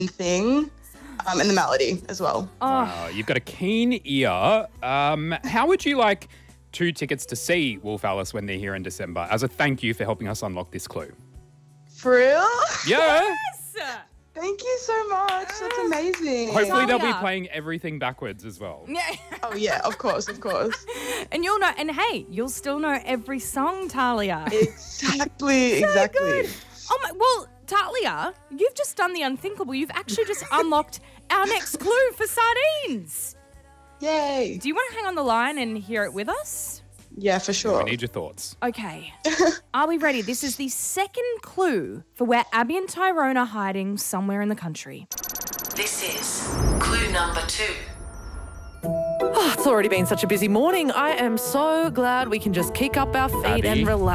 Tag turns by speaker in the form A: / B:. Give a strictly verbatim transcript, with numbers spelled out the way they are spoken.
A: thing, um, and the melody as well.
B: Oh,
C: Uh, you've got a keen ear. Um, how would you like two tickets to see Wolf Alice when they're here in December as a thank you for helping us unlock this clue?
A: For real?
C: Yeah.
A: Thank you so much. That's amazing.
C: Hopefully they'll be
B: Talia.
C: playing everything backwards as well.
B: yeah.
A: Oh yeah, of course, of course.
B: And you'll know, and hey, you'll still know every song, Talia.
A: Exactly, exactly.
B: Good. Oh my, well, Talia, you've just done the unthinkable. You've actually just unlocked our next clue for sardines.
A: Yay.
B: Do you want to hang on the line and hear it with us?
A: Yeah, for sure.
C: We need your thoughts.
B: Okay. Are we ready? This is the second clue for where Abby and Tyrone are hiding somewhere in the country.
D: This is clue number two.
E: Oh, it's already been such a busy morning. I am so glad we can just kick up our feet
C: Abby.
E: and relax.